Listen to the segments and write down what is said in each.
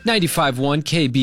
95.1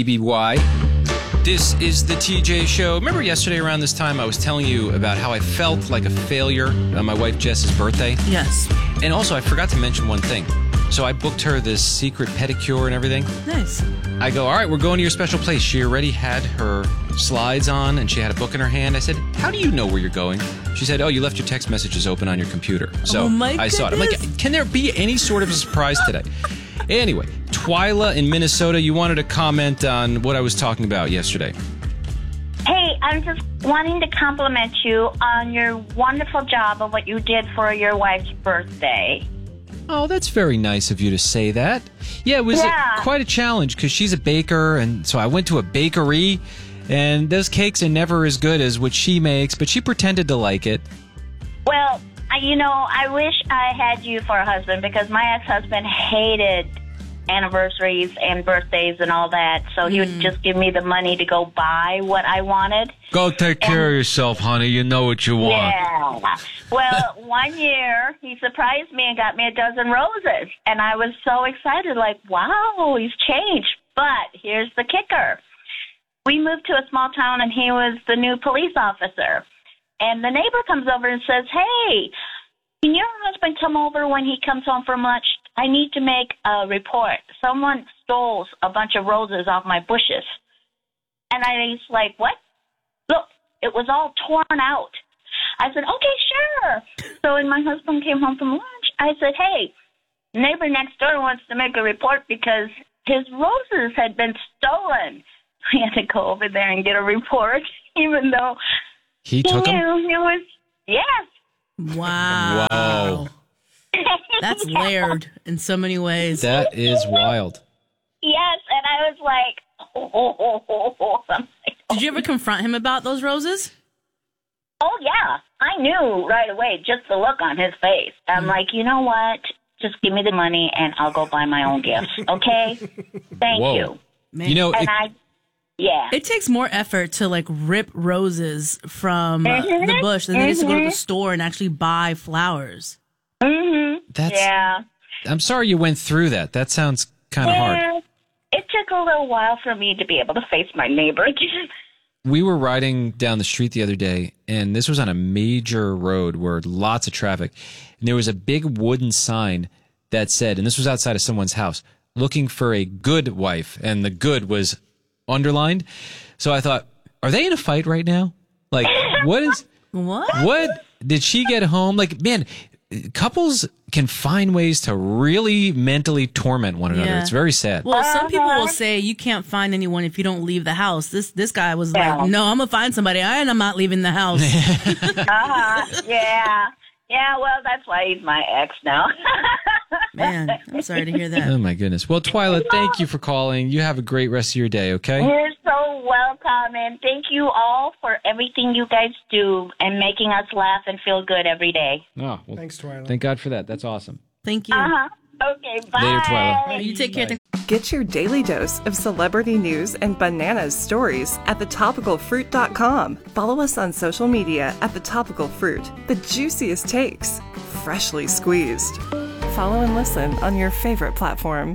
KBBY. This is the TJ Show. Remember yesterday around this time I was telling you about how I felt like a failure on my wife Jess's birthday? Yes. And also I forgot to mention one thing. So I booked her this secret pedicure and everything. Nice. I go, all right, we're going to your special place. She already had her slides on and she had a book in her hand. I said, how do you know where you're going? She said, oh, you left your text messages open on your computer. So I saw it. I'm like, can there be any sort of a surprise today? Anyway, Twyla in Minnesota, you wanted to comment on what I was talking about yesterday. Hey, I'm just wanting to compliment you on your wonderful job of what you did for your wife's birthday. Oh, that's very nice of you to say that. Yeah, it was quite a challenge because she's a baker, and so I went to a bakery, and those cakes are never as good as what she makes, but she pretended to like it. Well, I wish I had you for a husband because my ex-husband hated anniversaries and birthdays and all that, so he would just give me the money to go buy what I wanted. Go take care of yourself, honey. You know what you want. Yeah. Well, one year, he surprised me and got me a dozen roses, and I was so excited, like, wow, he's changed. But here's the kicker. We moved to a small town, and he was the new police officer. And the neighbor comes over and says, hey, can your husband come over when he comes home from lunch? I need to make a report. Someone stole a bunch of roses off my bushes. And I was like, what? Look, it was all torn out. I said, okay, sure. So when my husband came home from lunch, I said, hey, neighbor next door wants to make a report because his roses had been stolen. I had to go over there and get a report, even though he took them? It was, yes. Wow. That's layered in so many ways. That is wild. Yes, and I was like, Did you ever confront him about those roses? Oh, yeah. I knew right away, just the look on his face. I'm like, you know what? Just give me the money and I'll go buy my own gifts, okay? Thank you. Man. It takes more effort to like rip roses from the bush than it is to go to the store and actually buy flowers. I'm sorry you went through that. That sounds kind of hard. It took a little while for me to be able to face my neighbor again. We were riding down the street the other day, and this was on a major road where lots of traffic. And there was a big wooden sign that said, and this was outside of someone's house, looking for a good wife. And the good was underlined. So I thought, are they in a fight right now? Like, what did she get home? Like, man, couples can find ways to really mentally torment one another. It's very sad. Well, some people will say you can't find anyone if you don't leave the house. This guy was like, no, I'm going to find somebody and I'm not leaving the house. Yeah, well, that's why he's my ex now. Man, I'm sorry to hear that. Oh, my goodness. Well, Twyla, thank you for calling. You have a great rest of your day, okay? You're so welcome, and thank you all for everything you guys do and making us laugh and feel good every day. Oh, well, thanks, Twyla. Thank God for that. That's awesome. Thank you. Okay, bye. Later, Twyla. You take care. Get your daily dose of celebrity news and bananas stories at thetopicalfruit.com. Follow us on social media at The Topical Fruit. The juiciest takes, freshly squeezed. Follow and listen on your favorite platform.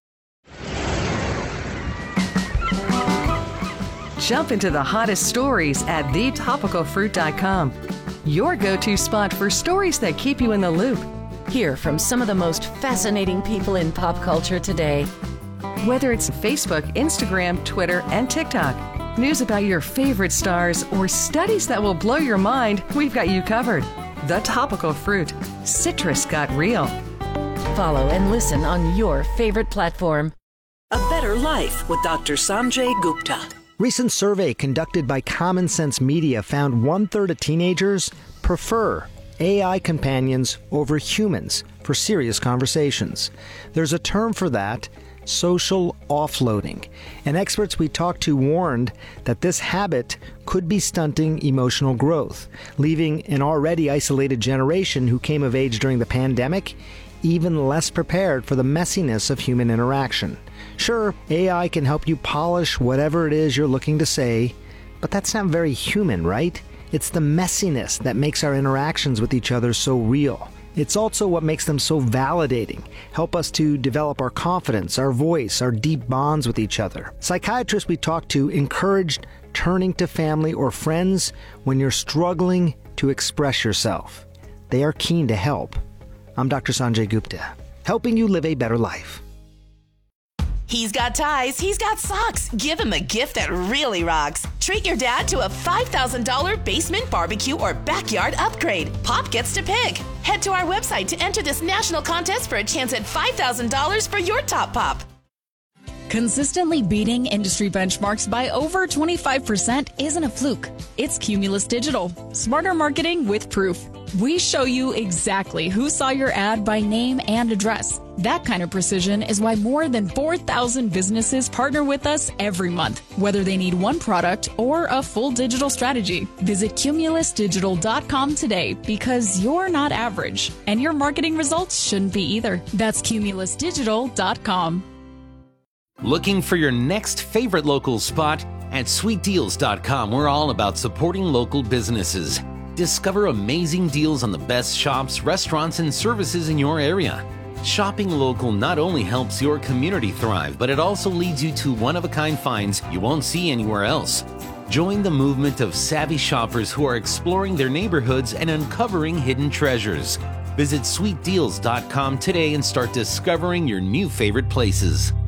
Jump into the hottest stories at thetopicalfruit.com. Your go-to spot for stories that keep you in the loop. Hear from some of the most fascinating people in pop culture today. Whether it's Facebook, Instagram, Twitter, and TikTok, news about your favorite stars, or studies that will blow your mind, we've got you covered. The Topical Fruit. Citrus got real. Follow and listen on your favorite platform. A Better Life with Dr. Sanjay Gupta. Recent survey conducted by Common Sense Media found 1/3 of teenagers prefer AI companions over humans for serious conversations. There's a term for that, social offloading. And experts we talked to warned that this habit could be stunting emotional growth, leaving an already isolated generation who came of age during the pandemic even less prepared for the messiness of human interaction. Sure, AI can help you polish whatever it is you're looking to say, but that's not very human, right? It's the messiness that makes our interactions with each other so real. It's also what makes them so validating, help us to develop our confidence, our voice, our deep bonds with each other. Psychiatrists we talked to encouraged turning to family or friends when you're struggling to express yourself. They are keen to help. I'm Dr. Sanjay Gupta, helping you live a better life. He's got ties, he's got socks. Give him a gift that really rocks. Treat your dad to a $5,000 basement barbecue or backyard upgrade. Pop gets to pick. Head to our website to enter this national contest for a chance at $5,000 for your top pop. Consistently beating industry benchmarks by over 25% isn't a fluke. It's Cumulus Digital. Smarter marketing with proof. We show you exactly who saw your ad by name and address. That kind of precision is why more than 4,000 businesses partner with us every month, whether they need one product or a full digital strategy. Visit cumulusdigital.com today because you're not average, and your marketing results shouldn't be either. That's cumulusdigital.com. Looking for your next favorite local spot? At sweetdeals.com, we're all about supporting local businesses. Discover amazing deals on the best shops, restaurants, and services in your area. Shopping local not only helps your community thrive, but it also leads you to one-of-a-kind finds you won't see anywhere else. Join the movement of savvy shoppers who are exploring their neighborhoods and uncovering hidden treasures. Visit sweetdeals.com today and start discovering your new favorite places.